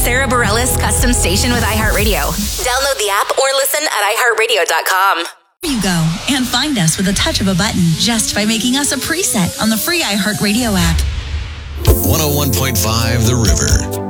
Sarah Bareilles custom station with iHeartRadio. Download the app or listen at iHeartRadio.com. You go and find us with a touch of a button just by making us a preset on the free iHeartRadio app. 101.5 The River.